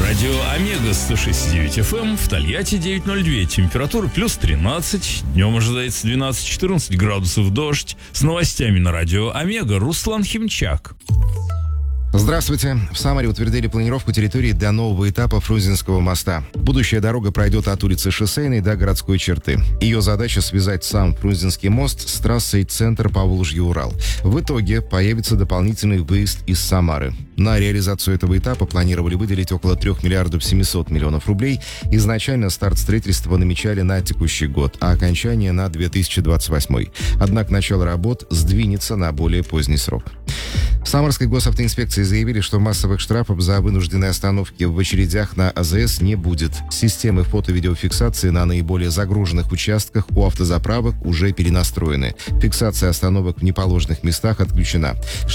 Радио Омега 106,9 FM, в Тольятти 9:02, температура плюс 13, днем ожидается 12-14 градусов, дождь. С новостями на Радио Омега Руслан Химчак. Здравствуйте. В Самаре утвердили планировку территории до нового этапа Фрунзенского моста. Будущая дорога пройдет от улицы Шоссейной до городской черты. Ее задача — связать сам Фрунзенский мост с трассой центр Поволжье-Урал. В итоге появится дополнительный выезд из Самары. На реализацию этого этапа планировали выделить около 3 миллиардов 700 миллионов рублей. Изначально старт строительства намечали на текущий год, а окончание на 2028. Однако начало работ сдвинется на более поздний срок. В Самарской госавтоинспекции заявили, что массовых штрафов за вынужденные остановки в очередях на АЗС не будет. Системы фото-видеофиксации на наиболее загруженных участках у автозаправок уже перенастроены. Фиксация остановок в неположенных местах отключена.